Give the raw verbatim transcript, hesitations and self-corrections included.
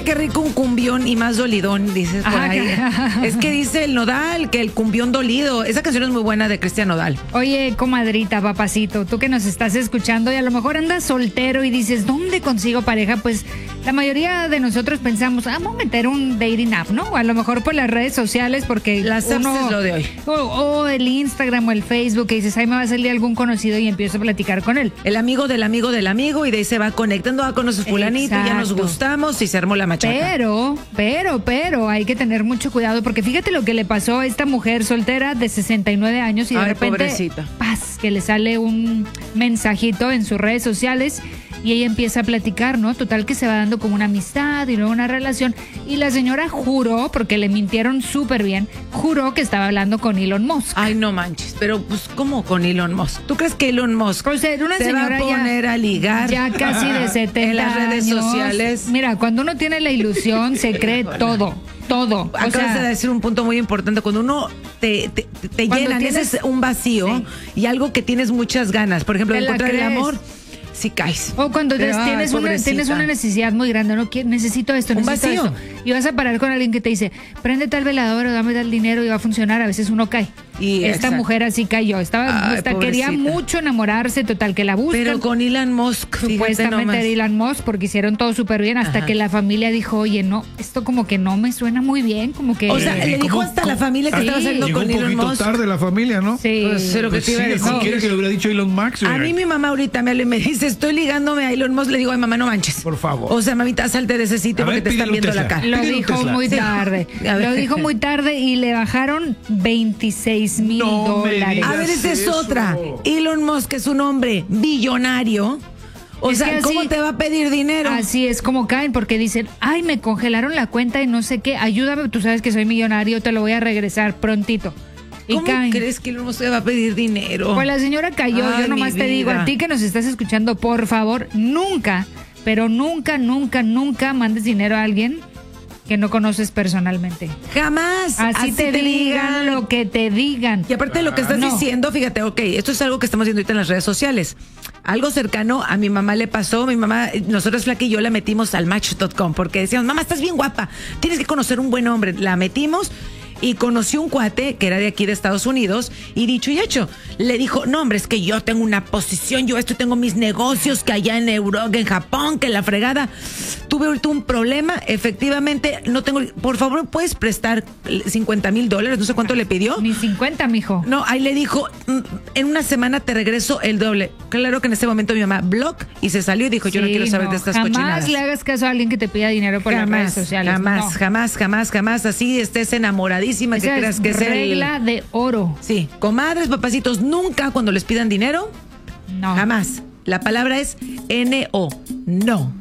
qué, qué rico un cumbión y más dolidón, dices por ahí. Es que dice el Nodal que el cumbión dolido. Esa canción es muy buena de Cristian Nodal. Oye, comadrita, papacito, tú que nos estás escuchando y a lo mejor andas soltero y dices, ¿dónde consigo pareja? Pues la mayoría de nosotros pensamos, ah, vamos a meter un dating app, ¿no? O a lo mejor por las redes sociales, porque las apps uno, es lo de hoy. O, o el Instagram o el Facebook, que dices, ahí me va a salir algún conocido y empiezo a platicar con él. El amigo del amigo del amigo y de ahí se va conectando, va con nuestro fulanito, ya nos gustamos y se armó la machaca. Pero, pero, pero hay que tener mucho cuidado porque fíjate lo que le pasó a esta mujer soltera de sesenta y nueve años y de Ay, repente, pobrecita. paz, que le sale un mensajito en sus redes sociales y ella empieza a platicar, ¿no? Total que se va dando como una amistad y luego una relación y la señora juró, porque le mintieron súper bien, juró que estaba hablando con Elon Musk. Ay, no manches, pero pues ¿cómo con Elon Musk? ¿Tú crees que Elon Musk o sea, una se señora va a poner ya, a ligar ya casi de setenta en las redes años? sociales? Mira, cuando uno tiene la ilusión se cree todo, todo. Acabas o sea, de decir un punto muy importante. Cuando uno te, te, te llenan, tienes, ese es un vacío sí. y algo que tienes muchas ganas. Por ejemplo, ¿Te la encontrar el crees? amor. Sí caes. O cuando Pero, des- tienes, ay, una, pobrecita. tienes una necesidad muy grande, no Quiero- necesito esto, Un necesito vacío. esto. Y vas a parar con alguien que te dice, prende tal velador o dame tal dinero y va a funcionar. A veces uno cae. Y Esta exacto. mujer así cayó. Estaba, Ay, esta- quería pobrecita. mucho enamorarse, total, que la buscan. Pero con Elon Musk, fíjate Supuestamente nomás. de Elon Musk, porque hicieron todo súper bien, hasta Ajá. que la familia dijo, oye, no, esto como que no me suena muy bien, como que... O sea, Eh, le dijo ¿cómo- hasta cómo- la familia que Sí. estaba saliendo Llegó con un Elon poquito Musk. tarde la familia, ¿no? Sí. Pues, sé lo que Pues te sí, iba a decir. cualquiera que le hubiera dicho Elon Musk. A hubiera- mí mi mamá ahorita me habla y me dice, estoy ligándome a Elon Musk. Le digo, ay, mamá, no manches. Por favor. O sea, mamita, salte de ese sitio A porque ver, te están pídele un viendo la Tesla. cara. Lo Pídele un dijo Tesla. muy Sí. tarde. A ver. Lo dijo muy tarde y le bajaron veintiséis mil No me dólares. digas. A ver, esa es eso? otra. Elon Musk es un hombre billonario. O Es sea, que así- ¿cómo te va a pedir dinero? Así es como caen, porque dicen, ay, me congelaron la cuenta y no sé qué, ayúdame, tú sabes que soy millonario, te lo voy a regresar prontito. Y ¿Cómo caen. crees que Elon Musk te va a pedir dinero? Pues la señora cayó, Ay, yo nomás mi te digo, vida. a ti que nos estás escuchando, por favor, nunca, pero nunca, nunca, nunca mandes dinero a alguien que no conoces personalmente. Jamás. Así, te, digan lo que te digan. Y aparte de lo que estás No. diciendo, fíjate, ok, esto es algo que estamos viendo ahorita en las redes sociales. Algo cercano a mi mamá le pasó. Mi mamá, nosotros, Flaca y yo, la metimos al match punto com porque decíamos, mamá, estás bien guapa, tienes que conocer un buen hombre. La metimos y conoció un cuate que era de aquí de Estados Unidos y dicho y hecho, le dijo, no, hombre, es que yo tengo una posición, yo esto tengo mis negocios que allá en Europa, en Japón, que la fregada. Tuve ahorita un problema, efectivamente, no tengo, por favor, ¿puedes prestar cincuenta mil dólares? No sé cuánto le pidió. Ni cincuenta, mijo. No, ahí le dijo, "Mm, en una semana te regreso el doble". Claro que en ese momento mi mamá, block, y se salió y dijo, yo no Sí, quiero saber de estas jamás cochinadas. le hagas caso a alguien que te pida dinero por las redes Jamás, sociales. jamás, No. jamás, jamás, jamás, así estés enamoradísima que Esa creas es que es el... regla de oro. Sí, comadres, papacitos, nunca cuando les pidan dinero, No. jamás. La palabra es N O, no.